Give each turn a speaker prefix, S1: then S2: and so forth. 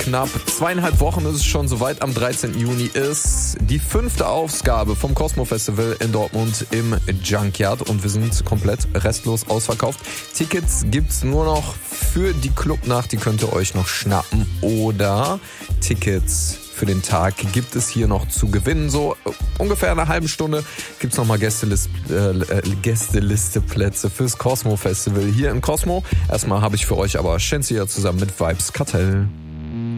S1: knapp 2,5 Wochen ist es schon soweit. Am 13. Juni ist die 5. Ausgabe vom Cosmo Festival in Dortmund im Junkyard und wir sind komplett restlos ausverkauft. Tickets gibt's nur noch für die Clubnacht, die könnt ihr euch noch schnappen, oder Tickets für den Tag gibt es hier noch zu gewinnen. So ungefähr eine halbe Stunde gibt's nochmal Gästelisteplätze fürs Cosmo Festival hier in Cosmo. Erstmal habe ich für euch aber Shenseea zusammen mit Vibes Kartell.